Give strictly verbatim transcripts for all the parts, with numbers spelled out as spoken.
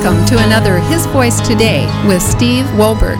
Welcome to another His Voice Today with Steve Wohlberg.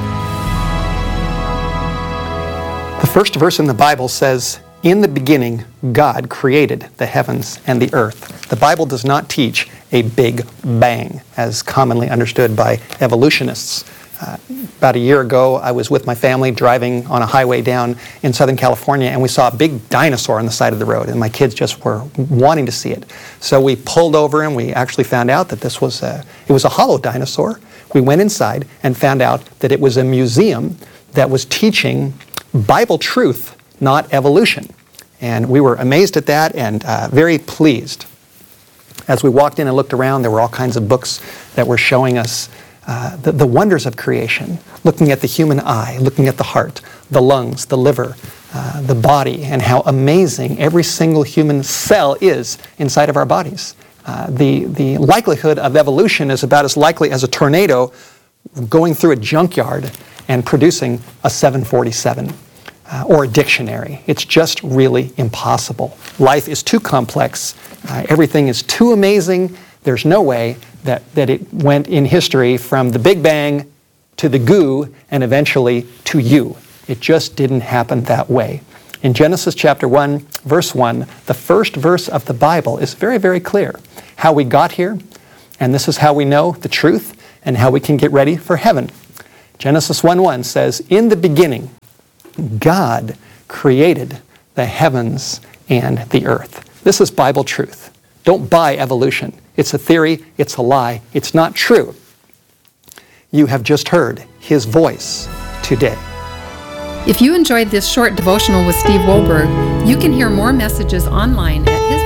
The first verse in the Bible says, "In the beginning, God created the heavens and the earth." The Bible does not teach a big bang, as commonly understood by evolutionists. Uh, about a year ago, I was with my family driving on a highway down in Southern California, and we saw a big dinosaur on the side of the road, and my kids just were wanting to see it. So we pulled over, and we actually found out that this was a, it was a hollow dinosaur. We went inside and found out that it was a museum that was teaching Bible truth, not evolution. And we were amazed at that and uh, very pleased. As we walked in and looked around, there were all kinds of books that were showing us Uh, the, the wonders of creation, looking at the human eye, looking at the heart, the lungs, the liver, uh, the body, and how amazing every single human cell is inside of our bodies. Uh, the, the likelihood of evolution is about as likely as a tornado going through a junkyard and producing a seven forty-seven uh, or a dictionary. It's just really impossible. Life is too complex. Uh, everything is too amazing. There's no way that, that it went in history from the Big Bang to the goo and eventually to you. It just didn't happen that way. In Genesis chapter one, verse one, the first verse of the Bible is very, very clear. How we got here, and this is how we know the truth and how we can get ready for heaven. Genesis one one says, "In the beginning, God created the heavens and the earth." This is Bible truth. Don't buy evolution. It's a theory, it's a lie, it's not true. You have just heard His voice today. If you enjoyed this short devotional with Steve Wohlberg, you can hear more messages online at his